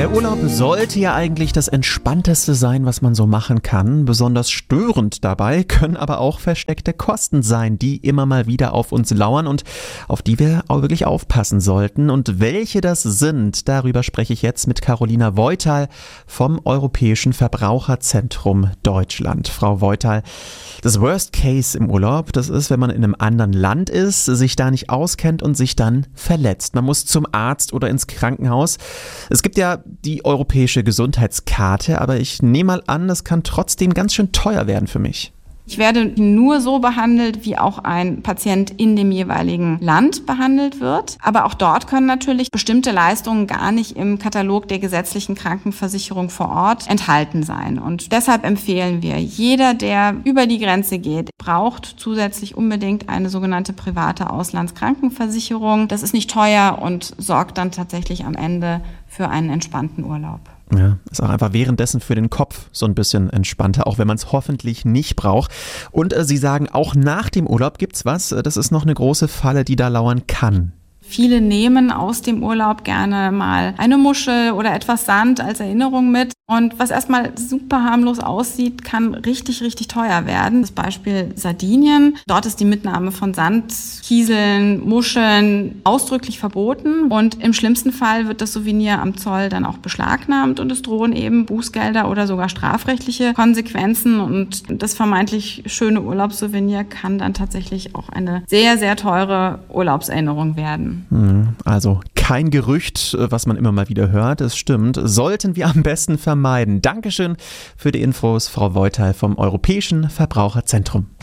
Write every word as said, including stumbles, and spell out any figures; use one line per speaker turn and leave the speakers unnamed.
Der Urlaub sollte ja eigentlich das Entspannteste sein, was man so machen kann. Besonders störend dabei können aber auch versteckte Kosten sein, die immer mal wieder auf uns lauern und auf die wir auch wirklich aufpassen sollten. Und welche das sind, darüber spreche ich jetzt mit Carolina Woital vom Europäischen Verbraucherzentrum Deutschland. Frau Woital, das Worst Case im Urlaub, das ist, wenn man in einem anderen Land ist, sich da nicht auskennt und sich dann verletzt. Man muss zum Arzt oder ins Krankenhaus. Es gibt ja die europäische Gesundheitskarte, aber ich nehme mal an, das kann trotzdem ganz schön teuer werden für mich.
Ich werde nur so behandelt, wie auch ein Patient in dem jeweiligen Land behandelt wird. Aber auch dort können natürlich bestimmte Leistungen gar nicht im Katalog der gesetzlichen Krankenversicherung vor Ort enthalten sein. Und deshalb empfehlen wir, jeder, der über die Grenze geht, braucht zusätzlich unbedingt eine sogenannte private Auslandskrankenversicherung. Das ist nicht teuer und sorgt dann tatsächlich am Ende für einen entspannten Urlaub.
Ja, ist auch einfach währenddessen für den Kopf so ein bisschen entspannter, auch wenn man es hoffentlich nicht braucht. Und äh, Sie sagen, auch nach dem Urlaub gibt's was. Das ist noch eine große Falle, die da lauern kann.
Viele nehmen aus dem Urlaub gerne mal eine Muschel oder etwas Sand als Erinnerung mit. Und was erstmal super harmlos aussieht, kann richtig, richtig teuer werden. Das Beispiel Sardinien. Dort ist die Mitnahme von Sand, Kieseln, Muscheln ausdrücklich verboten. Und im schlimmsten Fall wird das Souvenir am Zoll dann auch beschlagnahmt und es drohen eben Bußgelder oder sogar strafrechtliche Konsequenzen. Und das vermeintlich schöne Urlaubssouvenir kann dann tatsächlich auch eine sehr, sehr teure Urlaubserinnerung werden.
Also kein Gerücht, was man immer mal wieder hört, es stimmt, sollten wir am besten vermeiden. Dankeschön für die Infos, Frau Woital vom Europäischen Verbraucherzentrum.